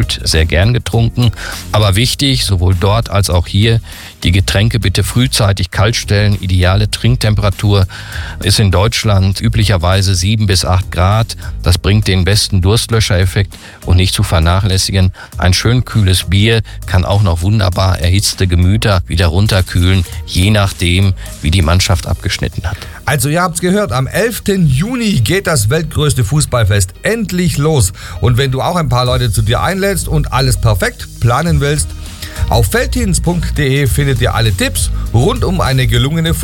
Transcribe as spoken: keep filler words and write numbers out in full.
gekühlt, sehr gern getrunken. Aber wichtig, sowohl dort als auch hier, die Getränke bitte frühzeitig kalt stellen. Ideale Trinktemperatur ist in Deutschland üblicherweise sieben bis acht Grad. Das bringt den besten Durstlöschereffekt und nicht zu vernachlässigen. Ein schön kühles Bier kann auch noch wunderbar erhitzte Gemüter wieder runterkühlen, je nachdem, wie die Mannschaft abgeschnitten hat. Also ihr habt's gehört, am elften Juni geht das weltgrößte Fußballfest endlich los. Und wenn du auch ein paar Leute zu dir einlädst und alles perfekt planen willst, auf veltins punkt de findet ihr alle Tipps rund um eine gelungene